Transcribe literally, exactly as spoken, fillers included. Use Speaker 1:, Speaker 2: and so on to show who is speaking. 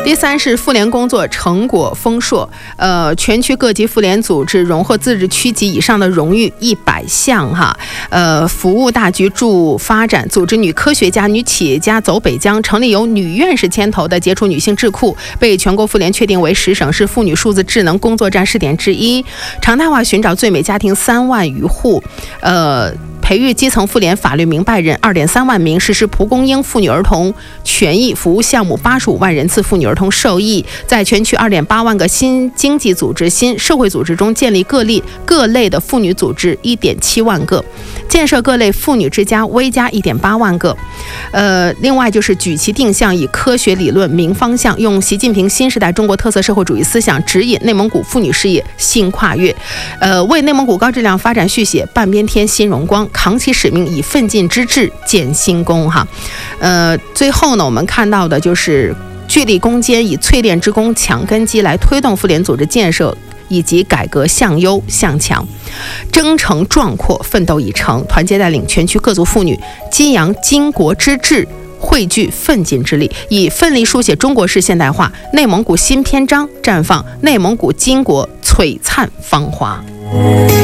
Speaker 1: 第三是妇联工作成果丰硕，呃，全区各级妇联组织荣获自治区级以上的荣誉一百项哈，呃，服务大局助发展，组织女科学家、女企业家走北疆，成立由女院士牵头的杰出女性智库，被全国妇联确定为十省市妇女数字智能工作站试点之一，常态化寻找最美家庭三万余户，呃。培育基层妇联法律明白人二点三万名，实施蒲公英妇女儿童权益服务项目八十五万人次妇女儿童受益，在全区二点八万个新经济组织、新社会组织中建立各类各类的妇女组织一点七万个，建设各类妇女之家、微家一点八万个。呃，另外就是举旗定向，以科学理论明方向，用习近平新时代中国特色社会主义思想指引内蒙古妇女事业新跨越，呃，为内蒙古高质量发展续写半边天新荣光。扛起使命，以奋进之志建新功哈。呃，最后呢，我们看到的就是聚力攻坚，以淬炼之功强根基，来推动妇联组织建设以及改革向优向强，征程壮阔，奋斗已成，团结带领全区各族妇女，激扬巾帼之志，汇聚奋进之力，以奋力书写中国式现代化内蒙古新篇章，绽放内蒙古巾帼璀璨芳华。